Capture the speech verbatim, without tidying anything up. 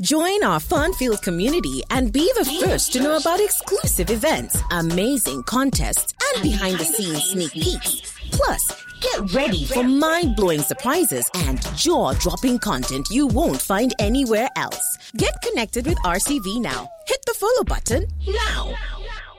Join our fun-filled community and be the first to know about exclusive events, amazing contests, and behind-the-scenes sneak peeks. Plus, get ready for mind-blowing surprises and jaw-dropping content you won't find anywhere else. Get connected with R C V now. Hit the follow button now.